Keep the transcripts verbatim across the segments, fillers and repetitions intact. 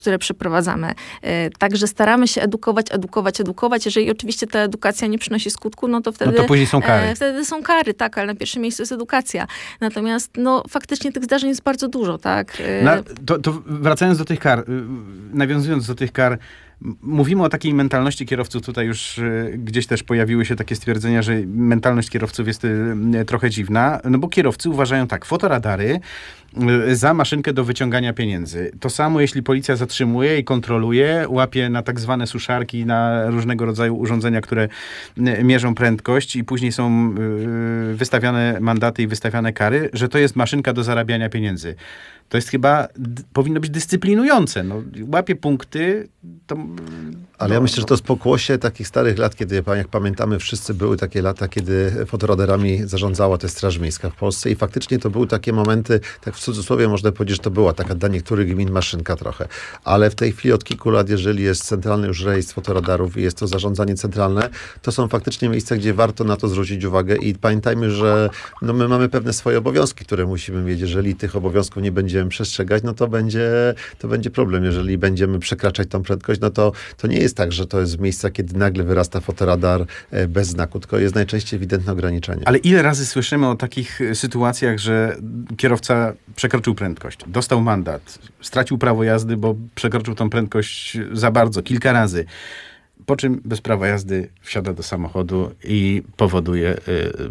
które przeprowadzamy. Także staramy się edukować, edukować, edukować. Jeżeli oczywiście ta edukacja nie przynosi skutku, no to wtedy... No to później są kary. Wtedy są kary, tak, ale na pierwszym miejscu jest edukacja. Natomiast, no, faktycznie tych zdarzeń jest bardzo dużo, tak. No, to, to wracając do tych kar, nawiązując do tych kar, mówimy o takiej mentalności kierowców. Tutaj już y, gdzieś też pojawiły się takie stwierdzenia, że mentalność kierowców jest y, trochę dziwna, no bo kierowcy uważają tak, fotoradary y, za maszynkę do wyciągania pieniędzy. To samo, jeśli policja zatrzymuje i kontroluje, łapie na tak zwane suszarki, na różnego rodzaju urządzenia, które y, mierzą prędkość i później są y, wystawiane mandaty i wystawiane kary, że to jest maszynka do zarabiania pieniędzy. To jest chyba, d- powinno być dyscyplinujące. No, łapie punkty, to... Ale no, ja myślę, no. że to jest pokłosie takich starych lat, kiedy, jak pamiętamy, wszyscy były takie lata, kiedy fotoradarami zarządzała też Straż Miejska w Polsce i faktycznie to były takie momenty, tak w cudzysłowie można powiedzieć, że to była taka dla niektórych gmin maszynka trochę. Ale w tej chwili od kilku lat, jeżeli jest centralny już rejestr fotoradarów i jest to zarządzanie centralne, to są faktycznie miejsca, gdzie warto na to zwrócić uwagę i pamiętajmy, że no, my mamy pewne swoje obowiązki, które musimy mieć. Jeżeli tych obowiązków nie będziemy przestrzegać, no to będzie, to będzie problem. Jeżeli będziemy przekraczać tą prędkość, no to, to nie jest tak, że to jest miejsca, kiedy nagle wyrasta fotoradar bez znaku, tylko jest najczęściej ewidentne ograniczenie. Ale ile razy słyszymy o takich sytuacjach, że kierowca przekroczył prędkość, dostał mandat, stracił prawo jazdy, bo przekroczył tą prędkość za bardzo, kilka razy. Po czym bez prawa jazdy wsiada do samochodu i powoduje y,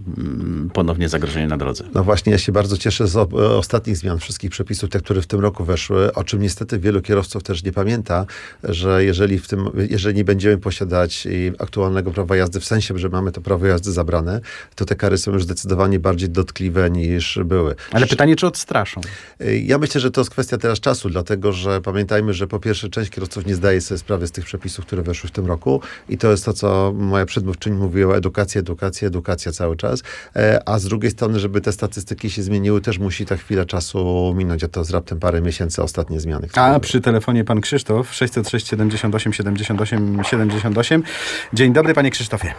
y, ponownie zagrożenie na drodze. No właśnie, ja się bardzo cieszę z o, ostatnich zmian wszystkich przepisów, te, które w tym roku weszły, o czym niestety wielu kierowców też nie pamięta, że jeżeli w tym, jeżeli nie będziemy posiadać aktualnego prawa jazdy, w sensie, że mamy to prawo jazdy zabrane, to te kary są już zdecydowanie bardziej dotkliwe niż były. Ale pytanie, czy odstraszą? Ja myślę, że to jest kwestia teraz czasu, dlatego, że pamiętajmy, że po pierwsze część kierowców nie zdaje sobie sprawy z tych przepisów, które weszły w tym roku. I to jest to, co moja przedmówczyni mówiła, edukacja, edukacja, edukacja cały czas. A z drugiej strony, żeby te statystyki się zmieniły, też musi ta chwila czasu minąć, a to z raptem parę miesięcy ostatnie zmiany. A były. Przy telefonie pan Krzysztof, sześćset sześć siedemdziesiąt osiem siedemdziesiąt osiem siedemdziesiąt osiem. Dzień dobry, panie Krzysztofie.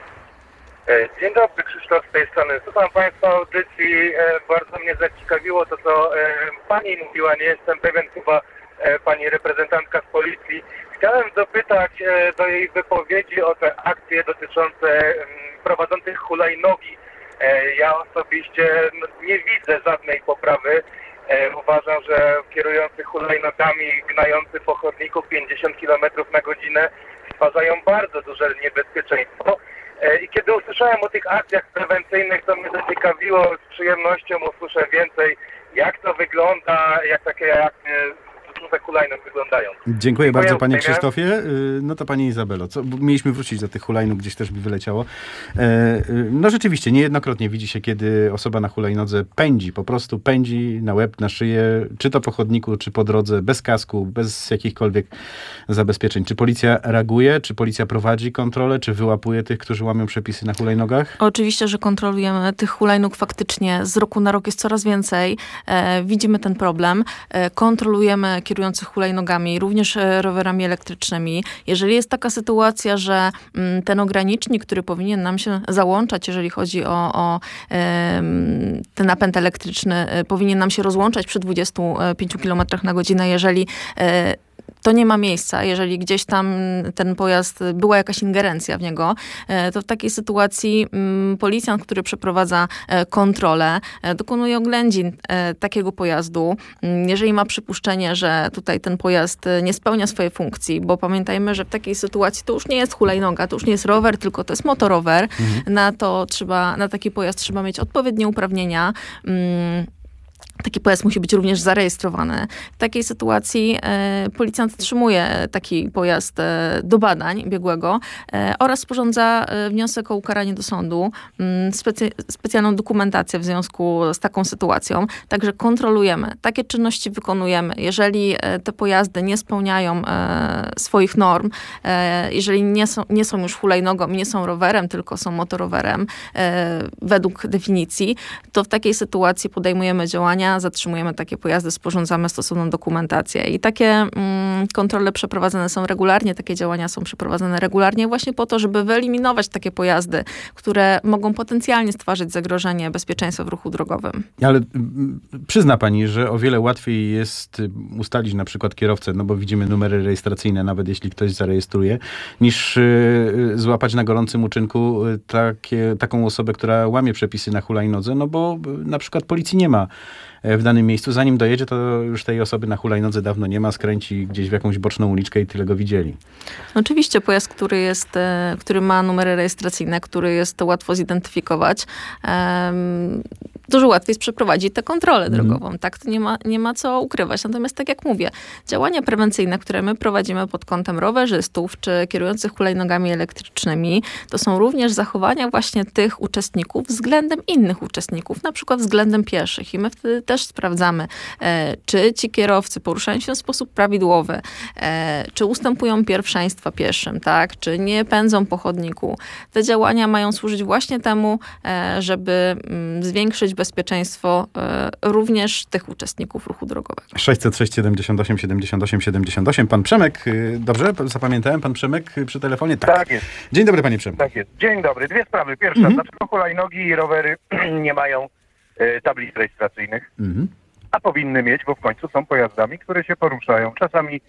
Dzień dobry, Krzysztof z tej strony. Słucham państwa audycji, bardzo mnie zaciekawiło to, co pani mówiła, nie jestem pewien, chyba pani reprezentantka z policji. Chciałem dopytać do jej wypowiedzi o te akcje dotyczące prowadzących hulajnogi. Ja osobiście nie widzę żadnej poprawy. Uważam, że kierujący hulajnogami, gnający po chodniku pięćdziesiąt kilometrów na godzinę stwarzają bardzo duże niebezpieczeństwo. I kiedy usłyszałem o tych akcjach prewencyjnych, to mnie zaciekawiło, z przyjemnością usłyszę więcej, jak to wygląda, jak takie akcje te hulajnóg wyglądają. Dziękuję, Dziękuję bardzo, panie Krzysztofie. No to pani Izabelo, co, mieliśmy wrócić do tych hulajnóg, gdzieś też by wyleciało. No rzeczywiście, niejednokrotnie widzi się, kiedy osoba na hulajnodze pędzi, po prostu pędzi na łeb, na szyję, czy to po chodniku, czy po drodze, bez kasku, bez jakichkolwiek zabezpieczeń. Czy policja reaguje, czy policja prowadzi kontrolę, czy wyłapuje tych, którzy łamią przepisy na hulajnogach? Oczywiście, że kontrolujemy. Tych hulajnóg faktycznie z roku na rok jest coraz więcej. E, widzimy ten problem. E, kontrolujemy kierujących hulajnogami, również rowerami elektrycznymi. Jeżeli jest taka sytuacja, że m, ten ogranicznik, który powinien nam się załączać, jeżeli chodzi o, o e, ten napęd elektryczny, e, powinien nam się rozłączać przy dwudziestu pięciu kilometrach na godzinę, jeżeli e, to nie ma miejsca, jeżeli gdzieś tam ten pojazd, była jakaś ingerencja w niego, to w takiej sytuacji policjant, który przeprowadza kontrolę, dokonuje oględzin takiego pojazdu. Jeżeli ma przypuszczenie, że tutaj ten pojazd nie spełnia swojej funkcji, bo pamiętajmy, że w takiej sytuacji to już nie jest hulajnoga, to już nie jest rower, tylko to jest motorower. Mhm. Na to trzeba, na taki pojazd trzeba mieć odpowiednie uprawnienia. Taki pojazd musi być również zarejestrowany. W takiej sytuacji e, policjant wstrzymuje taki pojazd e, do badań biegłego e, oraz sporządza e, wniosek o ukaranie do sądu, m, specy, specjalną dokumentację w związku z taką sytuacją. Także kontrolujemy. Takie czynności wykonujemy. Jeżeli e, te pojazdy nie spełniają e, swoich norm, e, jeżeli nie są, nie są już hulajnogą, nie są rowerem, tylko są motorowerem e, według definicji, to w takiej sytuacji podejmujemy działania zatrzymania, zatrzymujemy takie pojazdy, sporządzamy stosowną dokumentację. I takie mm, kontrole przeprowadzane są regularnie, takie działania są przeprowadzane regularnie właśnie po to, żeby wyeliminować takie pojazdy, które mogą potencjalnie stwarzać zagrożenie bezpieczeństwa w ruchu drogowym. Ale mm, przyzna pani, że o wiele łatwiej jest ustalić na przykład kierowcę, no bo widzimy numery rejestracyjne, nawet jeśli ktoś zarejestruje, niż y, złapać na gorącym uczynku takie, taką osobę, która łamie przepisy na hulajnodze, no bo y, na przykład policji nie ma w danym miejscu. Zanim dojedzie, to już tej osoby na hulajnodze dawno nie ma, skręci gdzieś w jakąś boczną uliczkę i tyle go widzieli. Oczywiście pojazd, który jest, który ma numery rejestracyjne, który jest łatwo zidentyfikować, um, dużo łatwiej jest przeprowadzić tę kontrolę drogową. Mm. Tak, to nie ma, nie ma co ukrywać. Natomiast tak jak mówię, działania prewencyjne, które my prowadzimy pod kątem rowerzystów czy kierujących hulajnogami elektrycznymi, to są również zachowania właśnie tych uczestników względem innych uczestników, na przykład względem pieszych. I my wtedy też sprawdzamy, e, czy ci kierowcy poruszają się w sposób prawidłowy, e, czy ustępują pierwszeństwa pieszym, tak, czy nie pędzą po chodniku. Te działania mają służyć właśnie temu, e, żeby m, zwiększyć bezpieczeństwo e, również tych uczestników ruchu drogowego. sześćset sześć siedemdziesiąt osiem siedemdziesiąt osiem siedemdziesiąt osiem. Pan Przemek, dobrze zapamiętałem? Pan Przemek przy telefonie? Tak. Tak jest. Dzień dobry, panie Przemku. Tak jest. Dzień dobry. Dwie sprawy. Pierwsza, Mhm. dlaczego hulajnogi i rowery nie mają e, tablic rejestracyjnych? Mhm. A powinny mieć, bo w końcu są pojazdami, które się poruszają. Czasami,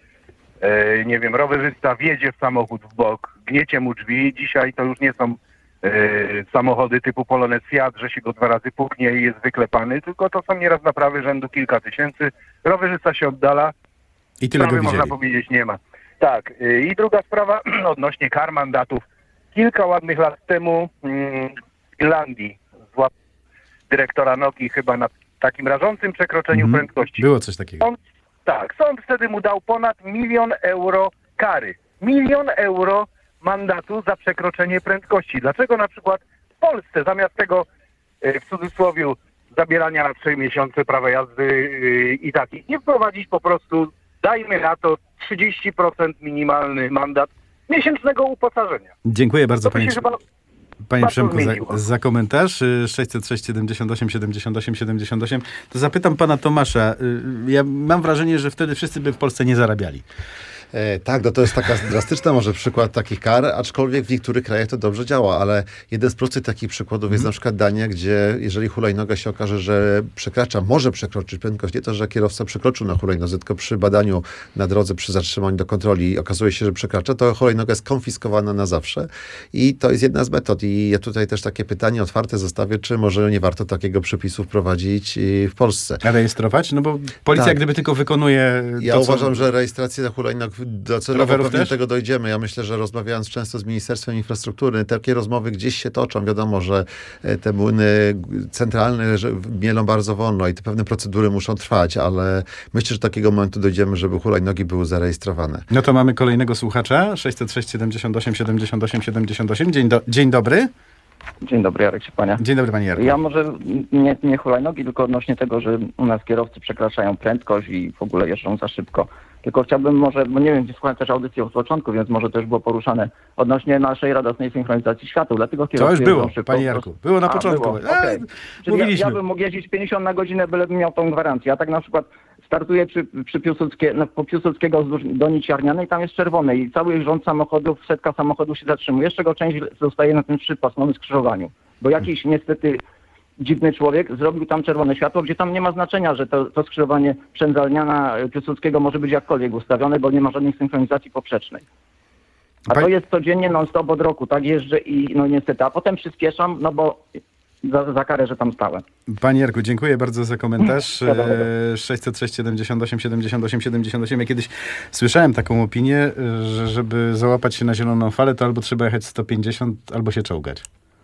e, nie wiem, rowerzysta wjedzie w samochód w bok, gniecie mu drzwi. Dzisiaj to już nie są e, samochody typu Polonez Fiat, że się go dwa razy puknie i jest wyklepany, tylko to są nieraz naprawy rzędu kilka tysięcy. Rowerzysta się oddala, I tyle go sprawy, widzieli. można powiedzieć, nie ma. Tak. e, I druga sprawa odnośnie kar mandatów. Kilka ładnych lat temu mm, w Irlandii złapał dyrektora Nokii chyba na takim rażącym przekroczeniu Mhm. prędkości. Było coś takiego. Sąd, tak, sąd wtedy mu dał ponad milion euro kary. Milion euro mandatu za przekroczenie prędkości. Dlaczego na przykład w Polsce zamiast tego, e, w cudzysłowie, zabierania na trzy miesiące prawa jazdy e, i takich, nie wprowadzić po prostu, dajmy na to trzydzieści procent minimalny mandat miesięcznego uposażenia. Dziękuję bardzo, To panie by się chyba Panie bardzo Przemku, za, zmieniło. za komentarz. Y, sześćset sześć siedemdziesiąt osiem siedemdziesiąt osiem siedemdziesiąt osiem. To zapytam pana Tomasza. Y, Ja mam wrażenie, że wtedy wszyscy by w Polsce nie zarabiali. E, tak, no to jest taka drastyczna może przykład takich kar, aczkolwiek w niektórych krajach to dobrze działa, ale jeden z prostych takich przykładów jest na przykład Dania, gdzie jeżeli hulajnoga się okaże, że przekracza, może przekroczyć prędkość, nie to, że kierowca przekroczył na hulajnodze, tylko przy badaniu na drodze, przy zatrzymaniu do kontroli okazuje się, że przekracza, to hulajnoga jest konfiskowana na zawsze i to jest jedna z metod. I ja tutaj też takie pytanie otwarte zostawię, czy może nie warto takiego przepisu wprowadzić w Polsce. A rejestrować? No bo policja Tak. gdyby tylko wykonuje Ja to, uważam, co... że rejestracja na hulajnog docelowo Rowerów pewnie też? do tego dojdziemy. Ja myślę, że rozmawiając często z Ministerstwem Infrastruktury, takie rozmowy gdzieś się toczą. Wiadomo, że te młyny centralne że mielą bardzo wolno i te pewne procedury muszą trwać, ale myślę, że do takiego momentu dojdziemy, żeby hulajnogi były zarejestrowane. No to mamy kolejnego słuchacza. sześćset sześć siedemdziesiąt osiem siedemdziesiąt osiem siedemdziesiąt osiem. Dzień, do... Dzień dobry. Dzień dobry, Jarek Szczepania. Dzień dobry, panie Jarku. Ja może nie, nie hulajnogi, tylko odnośnie tego, że u nas kierowcy przekraczają prędkość i w ogóle jeżdżą za szybko. Tylko chciałbym może, bo nie wiem, gdzie słuchałem też audycji od początku, więc może też było poruszane odnośnie naszej radosnej synchronizacji światła. Dlatego To kierowcy już było, jeżdżą szybko. panie Jarku. Było na A, początku. było. A, Okej. Czyli ja, mówiliśmy. ja bym mógł jeździć pięćdziesiąt na godzinę, bylebym miał tą gwarancję. Ja tak na przykład startuję przy, przy Piłsudskie, no, po Piłsudskiego wzdłuż Doni Ciarnianej, tam jest czerwone i cały rząd samochodów, setka samochodów się zatrzymuje, z czego część zostaje na tym trzypasmowym skrzyżowaniu. Bo jakiś niestety dziwny człowiek zrobił tam czerwone światło, gdzie tam nie ma znaczenia, że to, to skrzyżowanie Przędzalniana Piłsudskiego może być jakkolwiek ustawione, bo nie ma żadnej synchronizacji poprzecznej. A Pań- to jest codziennie non-stop od roku, tak jeżdżę i no niestety, a potem przyspieszam, no bo za, za karę, że tam stałem. Panie Jarku, dziękuję bardzo za komentarz. Dobra, dobra. E, sześćset sześć siedemdziesiąt osiem siedemdziesiąt osiem siedemdziesiąt osiem. Ja kiedyś słyszałem taką opinię, że żeby załapać się na zieloną falę, to albo trzeba jechać sto pięćdziesiąt, albo się czołgać.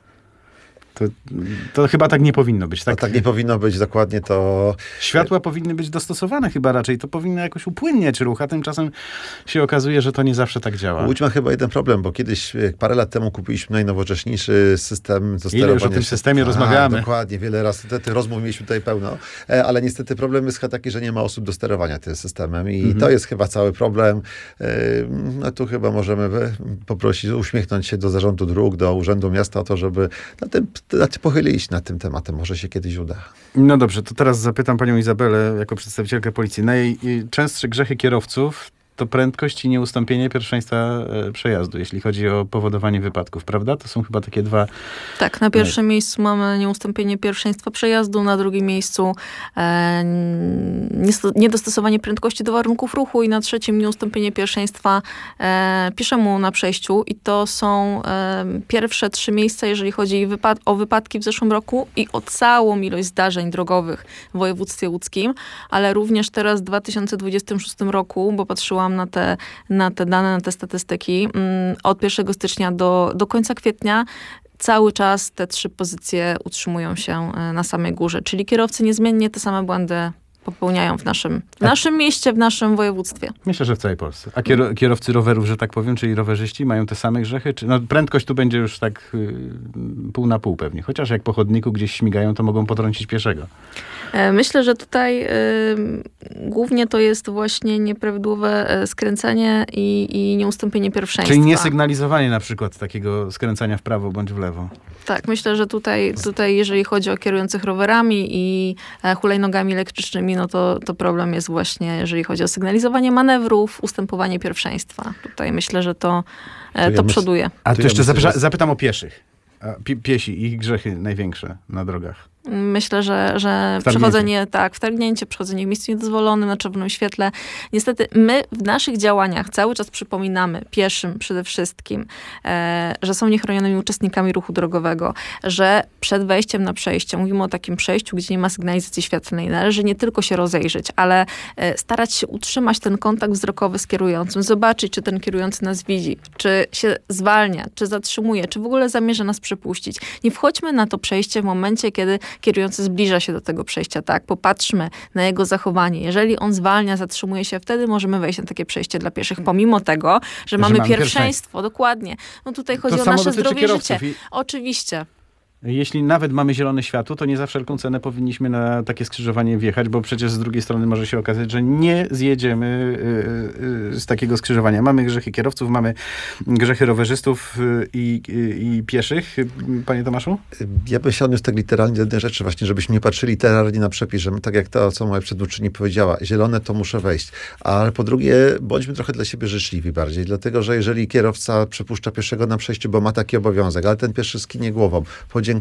To, to chyba tak nie powinno być, tak? Tak, tak nie powinno być dokładnie to. Światła powinny być dostosowane chyba raczej. To powinno jakoś upłynniać ruch, a tymczasem się okazuje, że to nie zawsze tak działa. Łódź ma chyba jeden problem, bo kiedyś, e, parę lat temu kupiliśmy najnowocześniejszy system do sterowania. Ile już o tym systemie A, rozmawiamy. Dokładnie, wiele razy te, te rozmów mieliśmy tutaj pełno, e, ale niestety problem jest chyba taki, że nie ma osób do sterowania tym systemem i Mhm. to jest chyba cały problem. E, no tu chyba możemy e, poprosić, uśmiechnąć się do Zarządu Dróg, do Urzędu Miasta o to, żeby na tym znaczy, pochylili się nad tym tematem, może się kiedyś uda. No dobrze, to teraz zapytam panią Izabelę jako przedstawicielkę policji. Najczęstsze grzechy kierowców to prędkość i nieustąpienie pierwszeństwa e, przejazdu, jeśli chodzi o powodowanie wypadków, prawda? To są chyba takie dwa... Tak, na pierwszym miejscu mamy nieustąpienie pierwszeństwa przejazdu, na drugim miejscu e, niedostosowanie prędkości do warunków ruchu i na trzecim nieustąpienie pierwszeństwa e, pieszemu na przejściu. I to są e, pierwsze trzy miejsca, jeżeli chodzi wypad- o wypadki w zeszłym roku i o całą ilość zdarzeń drogowych w województwie łódzkim, ale również teraz w dwa tysiące dwudziestym szóstym roku, bo patrzyłam na te, na te dane, na te statystyki, od pierwszego stycznia do, do końca kwietnia cały czas te trzy pozycje utrzymują się na samej górze. Czyli kierowcy niezmiennie te same błędy popełniają w naszym, w naszym mieście, w naszym województwie. Myślę, że w całej Polsce. A kier- kierowcy rowerów, że tak powiem, czyli rowerzyści, mają te same grzechy? Czy, no, prędkość tu będzie już tak y, pół na pół pewnie. Chociaż jak po chodniku gdzieś śmigają, to mogą potrącić pieszego. Myślę, że tutaj y, głównie to jest właśnie nieprawidłowe skręcanie i, i nieustąpienie pierwszeństwa. Czyli niesygnalizowanie na przykład takiego skręcania w prawo bądź w lewo. Tak, myślę, że tutaj, tutaj jeżeli chodzi o kierujących rowerami i hulajnogami elektrycznymi, no to, to problem jest właśnie, jeżeli chodzi o sygnalizowanie manewrów, ustępowanie pierwszeństwa. Tutaj myślę, że to, to, ja to myśl, przoduje. A to, to jeszcze ja myślę, zapyta- że... zapytam o pieszych. A, pi- piesi, ich grzechy największe na drogach. Myślę, że, że przechodzenie, tak, wtargnięcie, przechodzenie w miejscu niedozwolonym na czerwonym świetle. Niestety my w naszych działaniach cały czas przypominamy pieszym przede wszystkim, e, że są niechronionymi uczestnikami ruchu drogowego, że przed wejściem na przejście, mówimy o takim przejściu, gdzie nie ma sygnalizacji świetlnej, należy nie tylko się rozejrzeć, ale e, starać się utrzymać ten kontakt wzrokowy z kierującym, zobaczyć, czy ten kierujący nas widzi, czy się zwalnia, czy zatrzymuje, czy w ogóle zamierza nas przepuścić. Nie wchodźmy na to przejście w momencie, kiedy kierujący zbliża się do tego przejścia, tak? Popatrzmy na jego zachowanie. Jeżeli on zwalnia, zatrzymuje się, wtedy możemy wejść na takie przejście dla pieszych, pomimo tego, że, że mamy, mamy pierwszeństwo. pierwszeństwo. Dokładnie. No tutaj chodzi to o samo nasze dotyczy zdrowie i życie. I... Oczywiście. Jeśli nawet mamy zielone światło, to nie za wszelką cenę powinniśmy na takie skrzyżowanie wjechać, bo przecież z drugiej strony może się okazać, że nie zjedziemy y, y, z takiego skrzyżowania. Mamy grzechy kierowców, mamy grzechy rowerzystów i, i, i pieszych. Panie Tomaszu? Ja bym się odniósł tak literalnie do jednej rzeczy właśnie, żebyśmy nie patrzyli literalnie na przepis, że my, tak jak to, co moja przedmówczyni powiedziała, zielone to muszę wejść. Ale po drugie, bądźmy trochę dla siebie życzliwi bardziej, dlatego, że jeżeli kierowca przepuszcza pieszego na przejściu, bo ma taki obowiązek, ale ten pieszy skinie głową, podziękuje,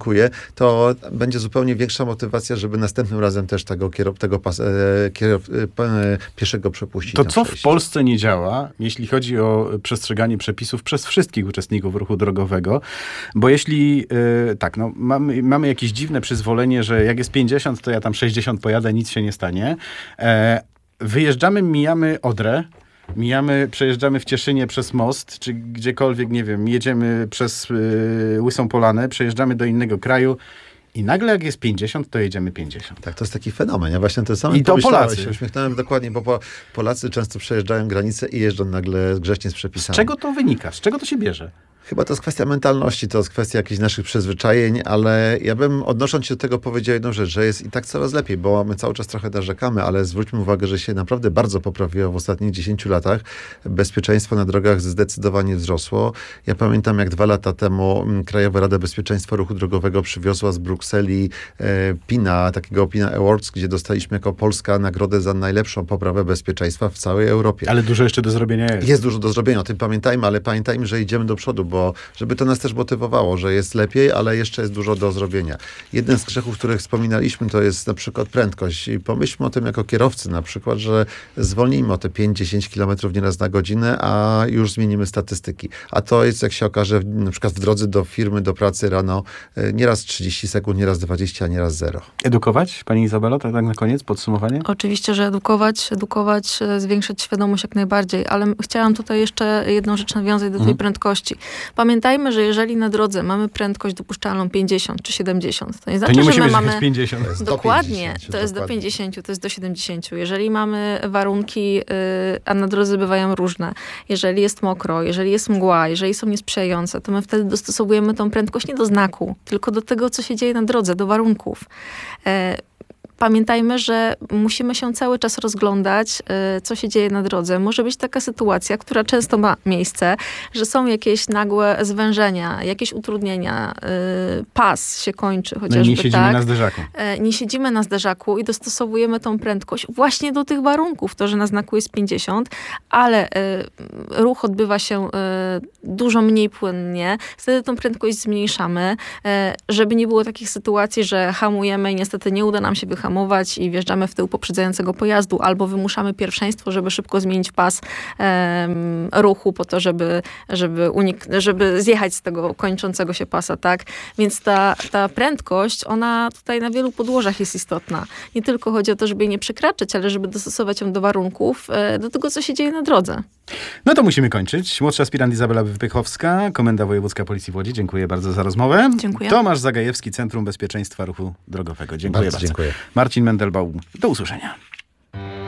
to będzie zupełnie większa motywacja, żeby następnym razem też tego, kierow, tego pas, e, kierow, e, pieszego przepuścić. To na co przejście. w Polsce nie działa, jeśli chodzi o przestrzeganie przepisów przez wszystkich uczestników ruchu drogowego? Bo jeśli, e, tak, no, mamy, mamy jakieś dziwne przyzwolenie, że jak jest pięćdziesiąt, to ja tam sześćdziesiąt pojadę, nic się nie stanie. E, wyjeżdżamy, mijamy Odrę, mijamy, przejeżdżamy w Cieszynie przez most, czy gdziekolwiek, nie wiem, jedziemy przez y, Łysą Polanę, przejeżdżamy do innego kraju i nagle jak jest pięćdziesiąt, to jedziemy pięćdziesiąt. Tak, to jest taki fenomen. Ja właśnie to samo I to Polacy. się uśmiechnąłem dokładnie, bo po, Polacy często przejeżdżają granicę i jeżdżą nagle grzecznie z przepisami. Z czego to wynika? Z czego to się bierze? Chyba to jest kwestia mentalności, to jest kwestia jakichś naszych przyzwyczajeń, ale ja bym odnosząc się do tego powiedział jedną rzecz, że jest i tak coraz lepiej, bo my cały czas trochę narzekamy, ale zwróćmy uwagę, że się naprawdę bardzo poprawiło w ostatnich dziesięciu latach. Bezpieczeństwo na drogach zdecydowanie wzrosło. Ja pamiętam, jak dwa lata temu Krajowa Rada Bezpieczeństwa Ruchu Drogowego przywiozła z Brukseli e, PINA, takiego PINA Awards, gdzie dostaliśmy jako Polska nagrodę za najlepszą poprawę bezpieczeństwa w całej Europie. Ale dużo jeszcze do zrobienia jest. Jest dużo do zrobienia, o tym pamiętajmy, ale pamiętajmy, że idziemy do przodu, bo żeby to nas też motywowało, że jest lepiej, ale jeszcze jest dużo do zrobienia. Jeden z grzechów, których wspominaliśmy, to jest na przykład prędkość. I pomyślmy o tym jako kierowcy na przykład, że zwolnijmy o te pięć do dziesięciu kilometrów nieraz na godzinę, a już zmienimy statystyki. A to jest, jak się okaże, na przykład w drodze do firmy, do pracy rano, nieraz trzydzieści sekund, nieraz dwadzieścia, a nieraz zero. Edukować, pani Izabelo, tak, tak na koniec, podsumowanie? Oczywiście, że edukować, edukować, zwiększać świadomość jak najbardziej, ale chciałam tutaj jeszcze jedną rzecz nawiązać do tej mhm. prędkości. Pamiętajmy, że jeżeli na drodze mamy prędkość dopuszczalną pięćdziesiąt czy siedemdziesiąt, to nie znaczy, to nie że my mamy... pięćdziesiąt. To jest dokładnie, do pięćdziesięciu, to jest dokładnie. do pięćdziesięciu, to jest do siedemdziesięciu. Jeżeli mamy warunki, yy, a na drodze bywają różne, jeżeli jest mokro, jeżeli jest mgła, jeżeli są niesprzyjające, to my wtedy dostosowujemy tą prędkość nie do znaku, tylko do tego, co się dzieje na drodze, do warunków. Yy, pamiętajmy, że musimy się cały czas rozglądać, co się dzieje na drodze. Może być taka sytuacja, która często ma miejsce, że są jakieś nagłe zwężenia, jakieś utrudnienia, pas się kończy chociażby. No nie siedzimy tak. na zderzaku. Nie siedzimy na zderzaku i dostosowujemy tą prędkość właśnie do tych warunków. To, że na znaku jest pięćdziesiąt, ale ruch odbywa się dużo mniej płynnie. Wtedy tą prędkość zmniejszamy, żeby nie było takich sytuacji, że hamujemy i niestety nie uda nam się wyhamować i wjeżdżamy w tył poprzedzającego pojazdu, albo wymuszamy pierwszeństwo, żeby szybko zmienić pas um, ruchu po to, żeby, żeby, unik- żeby zjechać z tego kończącego się pasa, tak? Więc ta, ta prędkość, ona tutaj na wielu podłożach jest istotna. Nie tylko chodzi o to, żeby jej nie przekraczać, ale żeby dostosować ją do warunków, do tego, co się dzieje na drodze. No to musimy kończyć. Młodsza aspirant Izabela Wypychowska, Komenda Wojewódzka Policji w Łodzi. Dziękuję bardzo za rozmowę. Dziękuję. Tomasz Zagajewski, Centrum Bezpieczeństwa Ruchu Drogowego. Dziękuję bardzo. bardzo. Dziękuję. Marcin Mendelbaum. Do usłyszenia.